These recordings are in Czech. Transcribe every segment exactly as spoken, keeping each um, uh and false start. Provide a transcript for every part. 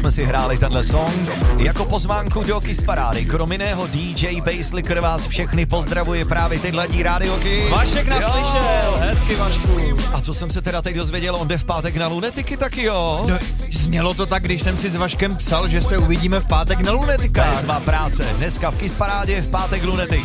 jsme si hráli tenhle song. Jako pozvánku do Kiss Parády, krom jiného D J Basslicker vás všechny pozdravuje právě teď ladí Rádio Kiss. Vašek nás slyšel, hezky Vašku. A co jsem se teda teď dozvěděl, on jde v pátek na Lunetiky taky, jo? No, znělo to tak, když jsem si s Vaškem psal, že se uvidíme v pátek na Lunetikách. Bezva práce, dneska v Kiss Parádě, v pátek Lunetik.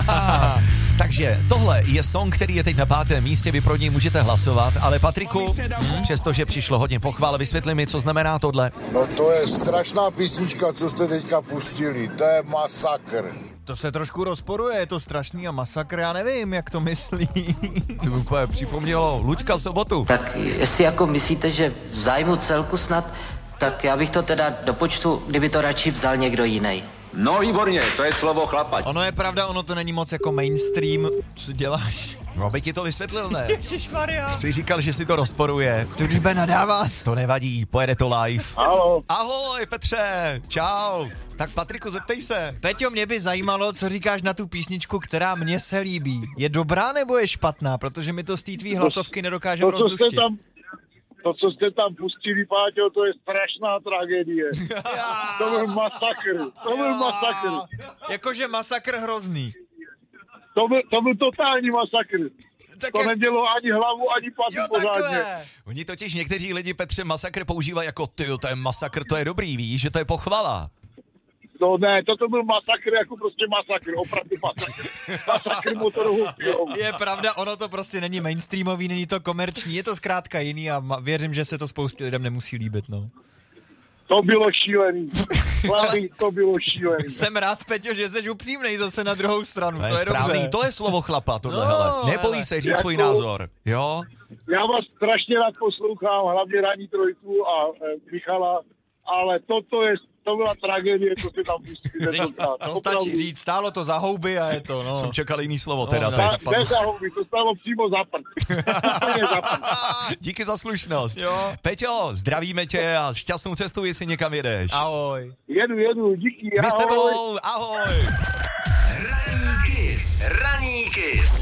Takže tohle je song, který je teď na pátém místě, vy pro něj můžete hlasovat, ale Patriku, hmm, přestože přišlo hodně pochvál, vysvětli mi, co znamená tohle. No to je strašná písnička, co jste teďka pustili, to je masakr. To se trošku rozporuje, je to strašný a masakr, já nevím, jak to myslí. To mi úplně připomnělo Luďka Sobotu. Tak jestli jako myslíte, že v zájmu celku snad, tak já bych to teda dopočtu, kdyby to radši vzal někdo jiný. No výborně, to je slovo chlapa. Ono je pravda, ono to není moc jako mainstream, co děláš? No, aby ti to vysvětlil, ne? Ježišmarja. Jsi říkal, že si to rozporuje. Co když bude nadávat? To nevadí, pojede to live. Haló. Ahoj, Petře, čau. Tak Patriku, zeptej se. Peťo, mě by zajímalo, co říkáš na tu písničku, která mně se líbí. Je dobrá nebo je špatná? Protože my to z té tvý hlasovky nedokážeme To, co jste rozluštit. tam, to, co jste tam pustili, Páťo, to je strašná tragédie. To byl masakr, to byl masakr. Jakože masakr hrozný. To byl, to byl totální masakr. Tak To jak... nedělo ani hlavu, ani patu Jo, pořádně. takhle. Oni totiž někteří lidi, Petře, masakr používají jako tyjo, to je masakr, to je dobrý, víš, že to je pochvala. No ne, toto byl masakr, jako prostě masakr, opravdu masakr. Masakr motorovou pilou. Je pravda, ono to prostě není mainstreamový, není to komerční, je to zkrátka jiný a ma- věřím, že se to spoustě lidem nemusí líbit, no. To bylo šílený. Hlavně to bylo šílený. Jsem rád, Peťo, že jsi upřímnej zase na druhou stranu, To to je je správný, dobře. to je slovo chlapa, tohle, No, hele. Nebojí hele. se říct Jako- svůj názor, jo? Já vás strašně rád poslouchám, hlavně Ranní trojku a e, Michala, ale toto je, to byla tragédie, co se tam pustili. To stačí říct, stálo to za houby a je to, no. Jsem čekal jiný slovo teda no, teď. Ne za houby, to stalo přímo za prd. Úplně za prd. Díky za slušnost. Jo. Peťo, zdravíme tě a šťastnou cestu, jestli někam jedeš. Ahoj. Jedu, jedu, díky, My s ahoj. tebou, ahoj. Ranní Kiss. Ranní Kiss.